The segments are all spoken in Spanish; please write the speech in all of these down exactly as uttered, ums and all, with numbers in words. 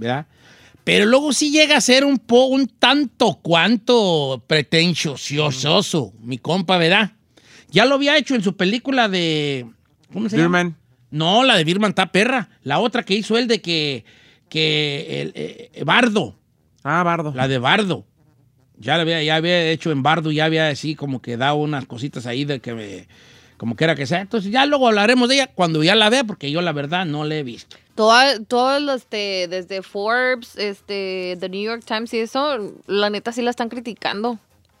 ¿verdad? Pero luego sí llega a ser un po, un tanto cuanto pretencioso, mm. mi compa, ¿verdad? Ya lo había hecho en su película de... ¿Cómo se Birdman. llama? No, la de Birdman está perra. La otra que hizo él de que... que el, eh, Bardo. Ah, Bardo. La de Bardo. Ya, la había, ya había hecho en Bardo, ya había así como que dado unas cositas ahí de que me... como quiera que sea. Entonces ya luego hablaremos de ella cuando ya la vea, porque yo la verdad no la he visto. Todos los, este, desde Forbes, este, The New York Times y eso, la neta sí la están criticando.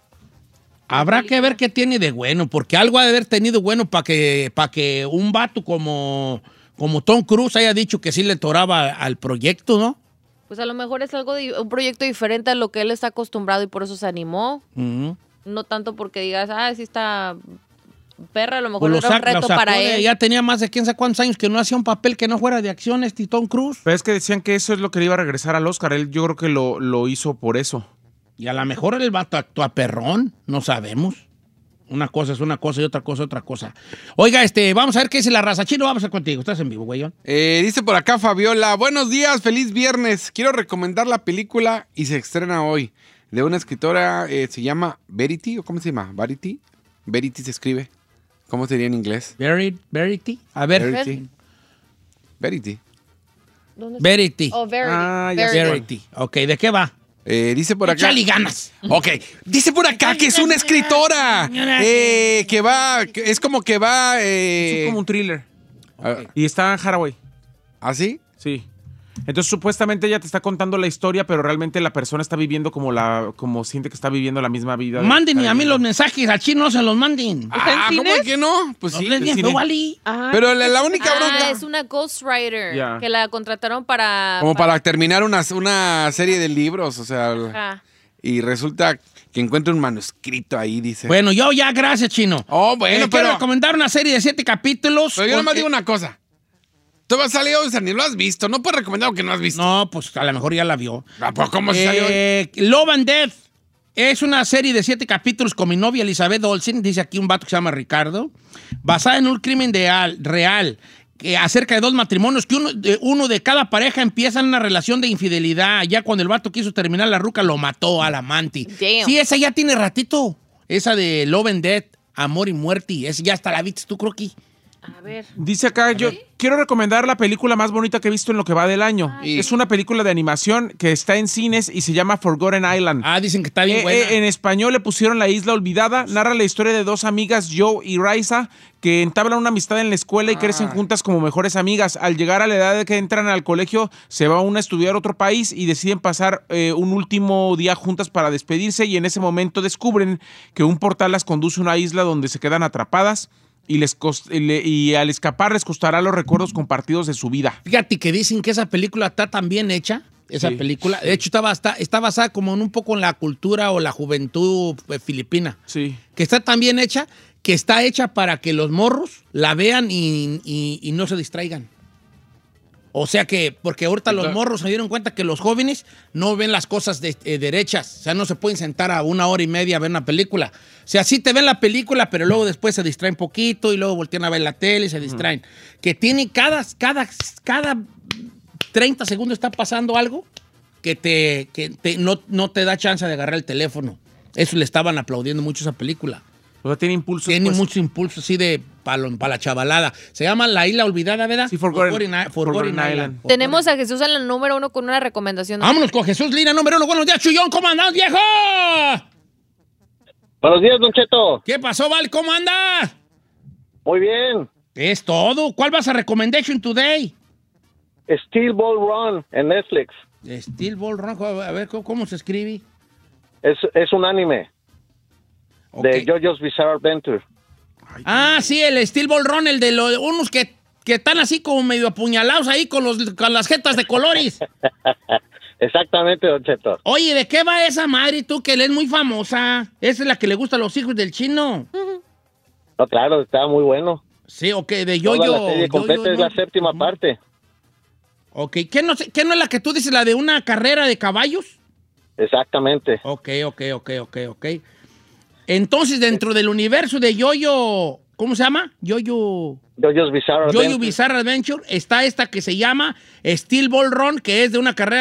Habrá que ver qué tiene de bueno, porque algo ha de haber tenido bueno para que, para que un vato como, como Tom Cruise haya dicho que sí le toraba al proyecto, ¿no? Pues a lo mejor es algo de, un proyecto diferente a lo que él está acostumbrado y por eso se animó. Uh-huh. No tanto porque digas, ah, sí está... perra, a lo mejor pues era un reto para él. Ya tenía más de quién sabe cuántos años que no hacía un papel que no fuera de acción este Tom Cruise. Pero es que decían que eso es lo que le iba a regresar al Oscar. Él yo creo que lo, lo hizo por eso. Y a lo mejor el vato actúa perrón, no sabemos. Una cosa es una cosa y otra cosa es otra cosa. Oiga, este, vamos a ver qué dice la raza. Chino, vamos a ver contigo. Estás en vivo, güey. Eh, dice por acá Fabiola, buenos días, feliz viernes. Quiero recomendar la película y se estrena hoy. De una escritora, eh, se llama Verity, ¿o cómo se llama? Verity. Verity se escribe. ¿Cómo sería en inglés? Verity. Verity. A ver. Verity. Verity. Verity. Oh, Verity. Ah, ya Verity. Verity. Ok, ¿de qué va? Eh, dice por acá. Échale ganas. Ok. Dice por acá que es una escritora. Eh, que va. Que es como que va. Eh... Es como un thriller. Okay. Y está en Haraway. ¿Ah, sí? Sí. Entonces, supuestamente ella te está contando la historia, pero realmente la persona está viviendo como la como siente que está viviendo la misma vida. Manden a mí los mensajes, al chino no se los manden. Ah, ¿cómo que no? Pues no sí. Les bien, Wally. Pero la, la única ah, bronca... es una ghostwriter yeah. que la contrataron para... Como para, para terminar una, una serie de libros, o sea... Ajá. Y resulta que encuentra un manuscrito ahí, dice. Bueno, yo ya, gracias, chino. Oh, bueno, eh, pero... Quiero recomendar una serie de siete capítulos. Pero yo nomás digo una cosa. Tú vas a salir hoy, ni lo has visto. No puedes recomendar lo que no has visto. No, pues a lo mejor ya la vio. Pues, ¿cómo se salió eh, hoy? Love and Death es una serie de siete capítulos con mi novia Elizabeth Olsen, dice aquí un vato que se llama Ricardo, basada en un crimen de al, real que acerca de dos matrimonios, que uno de, uno de cada pareja empieza en una relación de infidelidad. Ya cuando el vato quiso terminar la ruca, lo mató al amante. Damn. Sí, esa ya tiene ratito. Esa de Love and Death, Amor y Muerte. Esa ya hasta la viste tú, Croqui. A ver. Dice acá, yo quiero recomendar la película más bonita que he visto en lo que va del año. Ay. Es una película de animación que está en cines y se llama Forgotten Island. Ah, dicen que está bien eh, buena. Eh, en español le pusieron La Isla Olvidada. Narra la historia de dos amigas, Joe y Raisa, que entablan una amistad en la escuela y ah. crecen juntas como mejores amigas. Al llegar a la edad de que entran al colegio, se va una a estudiar a otro país y deciden pasar eh, un último día juntas para despedirse, y en ese momento descubren que un portal las conduce a una isla donde se quedan atrapadas. Y, les cost- y al escapar les costará los recuerdos compartidos de su vida. Fíjate que dicen que esa película está tan bien hecha, esa sí, película. Sí. De hecho, está, está, está basada como en un poco en la cultura o la juventud eh, filipina. Sí. Que está tan bien hecha, que está hecha para que los morros la vean y, y, y no se distraigan. O sea que, porque ahorita sí, los claro. morros se dieron cuenta que los jóvenes no ven las cosas de, eh, derechas. O sea, no se pueden sentar a una hora y media a ver una película. O sea, sí te ven la película, pero luego después se distraen poquito y luego voltean a ver la tele y se distraen. Uh-huh. Que tiene cada, cada, cada treinta segundos está pasando algo que, te, que te, no, no te da chance de agarrar el teléfono. Eso le estaban aplaudiendo mucho a esa película. O sea, tiene impulso. Tiene pues. mucho impulso así de para pa la chavalada. Se llama La Isla Olvidada, ¿verdad? Sí, Forgotten, Forgotten, Forgotten Island. Island. Tenemos a Jesús en la número uno con una recomendación. Vámonos con Jesús, línea número uno. Buenos días, Chuyón. ¿Cómo andas, viejo? Buenos días, Don Cheto. ¿Qué pasó, Val? ¿Cómo andas? Muy bien. Es todo. ¿Cuál vas a recommendation today? Steel Ball Run en Netflix. Steel Ball Run. A ver, ¿cómo, cómo se escribe? Es, es un anime. Okay. De JoJo's Bizarre Adventure. Ah, sí, el Steel Ball Run, el de los, unos que, que están así como medio apuñalados ahí con, los, con las jetas de colores. Exactamente, Don Cheto. Oye, ¿de qué va esa madre tú que él es muy famosa? Esa es la que le gusta a los hijos del chino. No, claro, está muy bueno. Sí, ok, de JoJo. La serie completa es no, la séptima uh-huh. parte. Ok, ¿Qué no, ¿qué no es la que tú dices, la de una carrera de caballos? Exactamente. Ok, ok, ok, ok, ok. Entonces, dentro del universo de JoJo, ¿cómo se llama? JoJo... JoJo's Bizarre Adventure. JoJo Bizarre Adventure está esta que se llama Steel Ball Run, que es de una carrera